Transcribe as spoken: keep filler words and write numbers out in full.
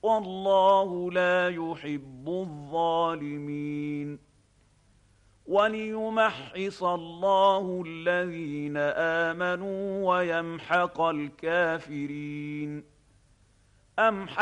والله لا يحب الظالمين. وليمحص الله الذين آمنوا ويمحق الكافرين. أم